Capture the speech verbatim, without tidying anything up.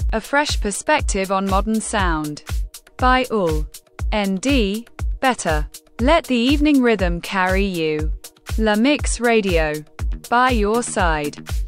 A fresh perspective on modern sound. By Ul. N D. Better. Let the evening rhythm carry you. La Mix Radio. By your side.